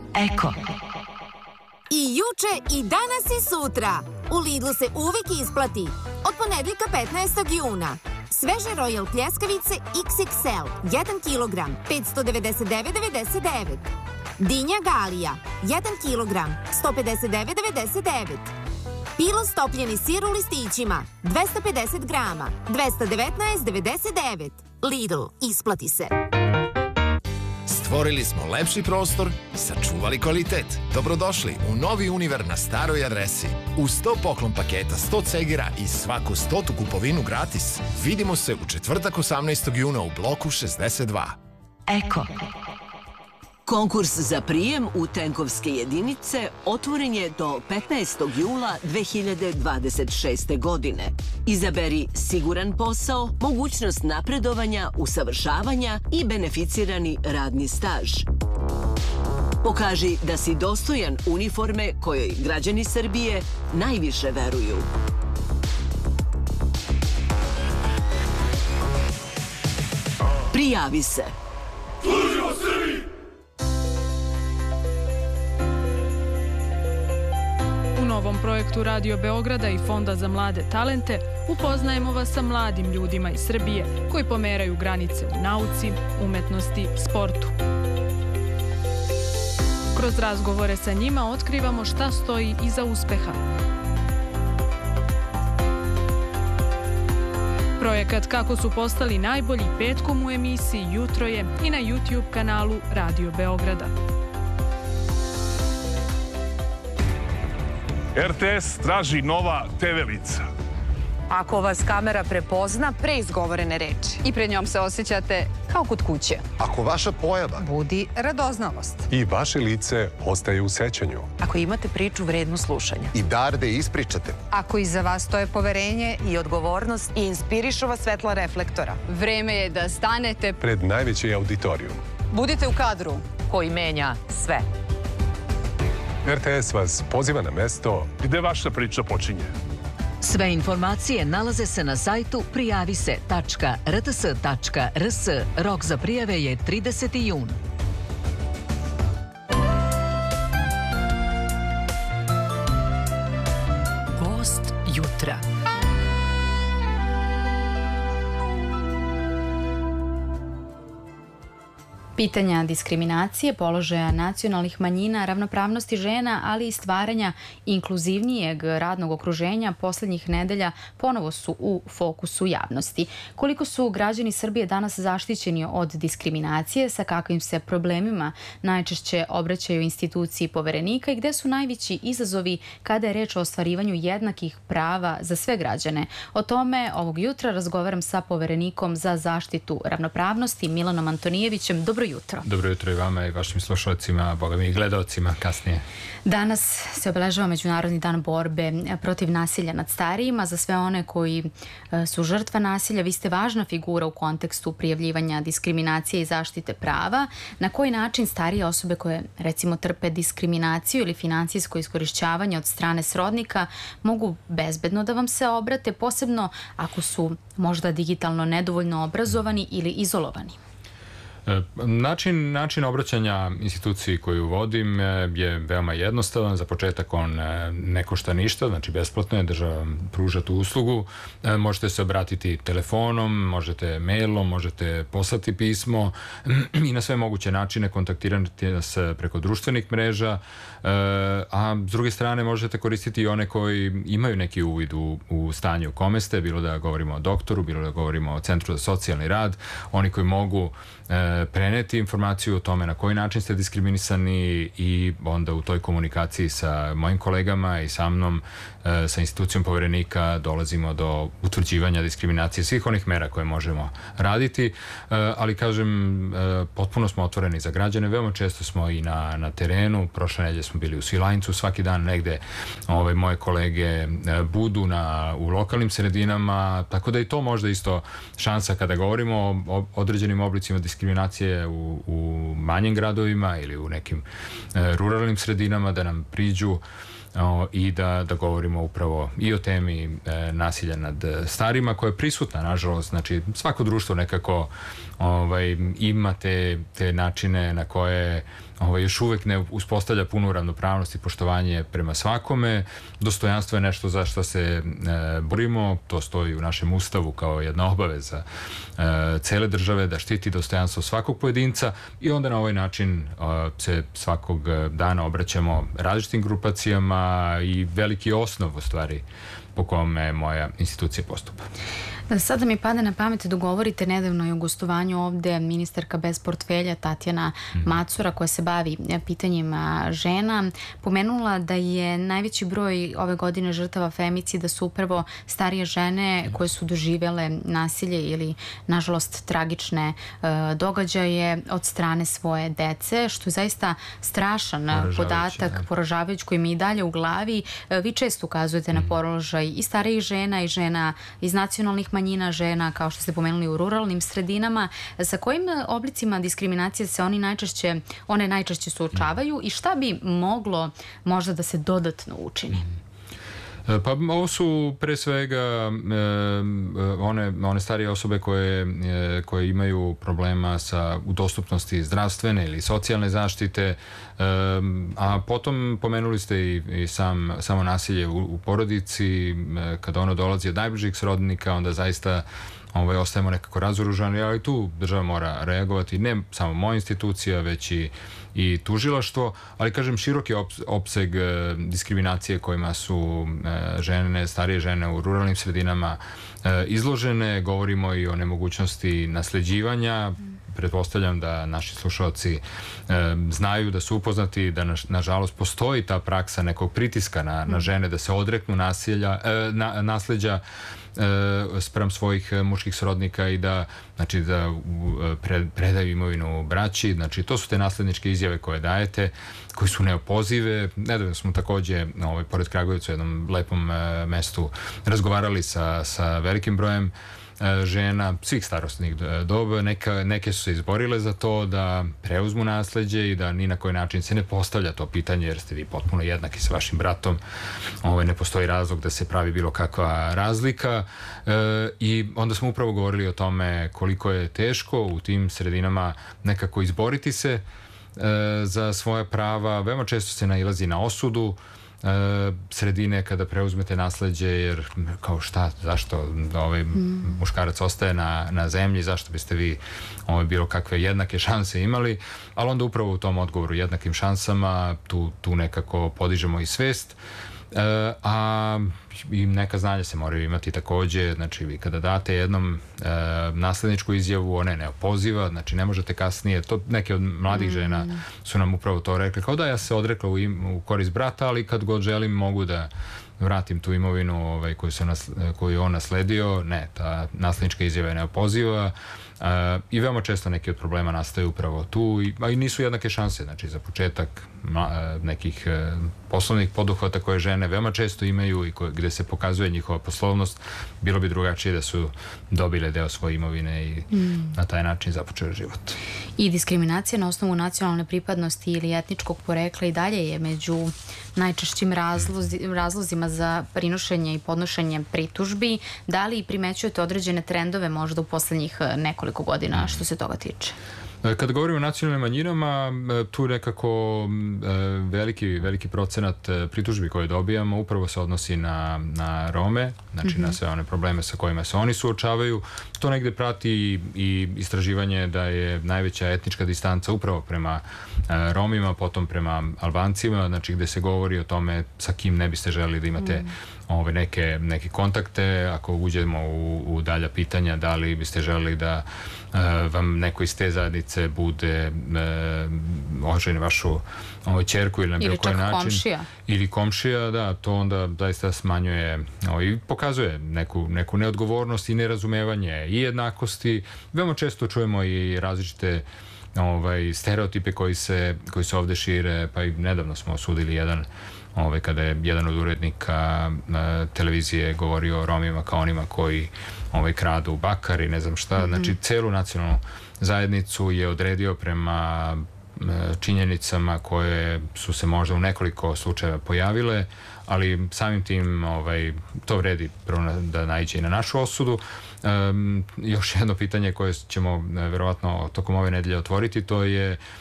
Eko. I juče i danas i sutra. U Lidlu se uvijek isplati. Od ponedeljka 15. juna. Sveže Royal pljeskavice XXL 1 kg 599,99. Dinja Galija 1 kg 159,99. Pilo stopljeni sir u listićima 250 grama 219,99. Lidl, isplati se. Stvorili smo lepši prostor, sačuvali kvalitet. Dobrodošli u novi Univer na staroj adresi. Uz 100 poklon paketa, 100 cegera i svaku 100 kupovinu gratis. Vidimo se u četvrtak 18. juna u bloku 62. Eko. Konkurs za prijem u tenkovske jedinice otvoren je do 15. jula 2026. godine. Izaberi siguran posao, mogućnost napredovanja, usavršavanja i beneficirani radni staž. Pokaži da si dostojan uniforme kojoj građani Srbije najviše veruju. Prijavi se. Služimo Srbiji! U novom projektu Radio Beograda i Fonda za mlade talente upoznajemo vas sa mladim ljudima iz Srbije koji pomeraju granice u nauci, umetnosti, sportu. Kroz razgovore sa njima otkrivamo šta stoji iza uspeha. Projekat Kako su postali najbolji petkom u emisiji Jutro je i na YouTube kanalu Radio Beograda. RTS traži nova TV lica. Ako vas kamera prepozna pre izgovorene reči i pred njom se osjećate kao kod kuće. Ako vaša pojava budi radoznalost. I vaše lice ostaje u sećanju. Ako imate priču vrednu slušanja. I dar da ispričate. Ako iza vas stoje poverenje i odgovornost i inspirišu vas svetla reflektora. Vreme je da stanete pred najveći auditorijum. Budite u kadru koji menja sve. RTS vas poziva na mesto gde vaša priča počinje. Sve informacije nalaze se na sajtu prijavise.rts.rs. Rok za prijave je 30. jun. Gost jutra. Pitanja diskriminacije, položaja nacionalnih manjina, ravnopravnosti žena, ali i stvaranja inkluzivnijeg radnog okruženja poslednjih nedelja ponovo su u fokusu javnosti. Koliko su građani Srbije danas zaštićeni od diskriminacije, sa kakvim se problemima najčešće obraćaju instituciji Poverenika i gde su najveći izazovi kada je reč o ostvarivanju jednakih prava za sve građane. O tome ovog jutra razgovaram sa Poverenikom za zaštitu ravnopravnosti Milanom Antonijevićem. Dobro jutro. Dobro jutro i vama i vašim slušalcima, boga mi i gledalcima kasnije. Danas se obeležava Međunarodni dan borbe protiv nasilja nad starijima. Za sve one koji su žrtva nasilja, vi ste važna figura u kontekstu prijavljivanja diskriminacije i zaštite prava. Na koji način starije osobe koje, recimo, trpe diskriminaciju ili financijsko iskorišćavanje od strane srodnika mogu bezbedno da vam se obrate, posebno ako su možda digitalno nedovoljno obrazovani ili izolovani? Način obraćanja instituciji koju vodim je veoma jednostavan. Za početak on ne košta ništa, znači besplatno je, država vam pruža tu uslugu. Možete se obratiti telefonom, možete mailom, možete poslati pismo i na sve moguće načine kontaktirati nas preko društvenih mreža, a s druge strane možete koristiti i one koji imaju neki uvid u stanje u kome ste, bilo da govorimo o doktoru, bilo da govorimo o Centru za socijalni rad, oni koji mogu preneti informaciju o tome na koji način ste diskriminisani i onda u toj komunikaciji sa mojim kolegama i sa mnom, sa institucijom Poverenika dolazimo do utvrđivanja diskriminacije svih onih mera koje možemo raditi, ali kažem, potpuno smo otvoreni za građane, veoma često smo i na terenu, prošle nedelje smo bili u Svilajncu, svaki dan negde moje kolege budu u lokalnim sredinama, tako da je to možda isto šansa kada govorimo o određenim oblicima diskriminacije u manjim gradovima ili u nekim ruralnim sredinama, da nam priđu i da govorimo upravo i o temi nasilja nad starima koja je prisutna, nažalost. Znači, svako društvo nekako ima te načine na koje još uvek ne uspostavlja punu ravnopravnost i poštovanje prema svakome. Dostojanstvo je nešto za što se borimo, to stoji u našem ustavu kao jedna obaveza cele države da štiti dostojanstvo svakog pojedinca i onda na ovaj način se svakog dana obraćamo različitim grupacijama i veliki osnov u stvari po kome moja institucija postupa. Sada mi pada na pamet da govorite, nedavno je u gostovanju ovde ministarka bez portfelja Tatjana Macura koja se bavi pitanjima žena, pomenula da je najveći broj ove godine žrtava femicida su upravo starije žene koje su doživjele nasilje ili nažalost tragične događaje od strane svoje dece, što je zaista strašan podatak, poražavajući, koji mi i dalje u glavi. Vi često ukazujete na položaj i starijih žena i žena iz nacionalnih manjina, žena, kao što ste pomenuli, u ruralnim sredinama. Sa kojim oblicima diskriminacije se one najčešće suočavaju i šta bi moglo možda da se dodatno učini? Pa ovo su pre svega one starije osobe koje imaju problema u dostupnosti zdravstvene ili socijalne zaštite, a potom pomenuli ste i samo nasilje u porodici. Kada ono dolazi od najbližih srodnika, onda zaista ostajemo nekako razoružani, ali tu država mora reagovati, ne samo moja institucija, već i tužilaštvo, ali kažem širok je opseg diskriminacije kojima su starije žene u ruralnim sredinama izložene. Govorimo i o nemogućnosti nasleđivanja. Pretpostavljam da naši slušalci znaju, da su upoznati da nažalost postoji ta praksa nekog pritiska na žene da se odreknu nasleđa spram svojih muških srodnika i da predaju imovinu braći. Znači, to su te nasledničke izjave koje dajete, koje su neopozive. Nedavno smo takođe, pored Kragujevca, u jednom lepom mestu, razgovarali sa velikim brojem žena svih starosnih doba. Neke su se izborile za to da preuzmu nasleđe i da ni na koji način se ne postavlja to pitanje, jer ste vi potpuno jednaki sa vašim bratom. Ne postoji razlog da se pravi bilo kakva razlika. I onda smo upravo govorili o tome koliko je teško u tim sredinama nekako izboriti se za svoja prava. Veoma često se nailazi na osudu sredine kada preuzmete nasleđe, jer kao šta, zašto muškarac ostaje na zemlji, zašto biste vi bilo kakve jednake šanse imali, ali onda upravo u tom odgovoru jednakim šansama tu nekako podižemo i svest, a i neka znanja se moraju imati takođe. Znači, vi kada date jednom nasledničku izjavu, ona je neopoziva, znači ne možete kasnije, to neke od mladih žena su nam upravo to rekli, kao da ja se odrekla u korist brata, ali kad god želim mogu da vratim tu imovinu koju je on nasledio. Ne, ta naslednička izjava je neopoziva i veoma često neki od problema nastaju upravo tu, a i nisu jednake šanse. Znači, za početak nekih poslovnih poduhvata koje žene veoma često imaju i gde se pokazuje njihova poslovnost, bilo bi drugačije da su dobile deo svoje imovine i na taj način započeli život. I diskriminacija na osnovu nacionalne pripadnosti ili etničkog porekla i dalje je među najčešćim razlozima za prinošenje i podnošenje pritužbi. Da li primećujete određene trendove možda u poslednjih nekoliko godina što se toga tiče? Kada govorimo o nacionalnim manjinama, tu nekako veliki procenat pritužbi koje dobijamo upravo se odnosi na Rome, znači na sve one probleme sa kojima se oni suočavaju. To negde prati i istraživanje da je najveća etnička distanca upravo prema Romima, potom prema Albancima, znači gde se govori o tome sa kim ne biste želeli da imate neke kontakte. Ako uđemo u dalja pitanja, da li biste želeli da vam neko iz te zajednice bude oženi vašu ćerku ili na bilo koji način. Komšija. Ili komšija, da, to onda zaista smanjuje i pokazuje neku neodgovornost i nerazumevanje i jednakosti. Veoma često čujemo i različite stereotipe koji se ovde šire, pa i nedavno smo osudili kada je jedan od urednika televizije govorio o Romima kao onima koji kradu bakar i ne znam šta. Znači, celu nacionalnu zajednicu je odredio prema činjenicama koje su se možda u nekoliko slučajeva pojavile, ali samim tim to vredi prvo da naiđe i na našu osudu. Još jedno pitanje koje ćemo verovatno tokom ove nedelje otvoriti, to je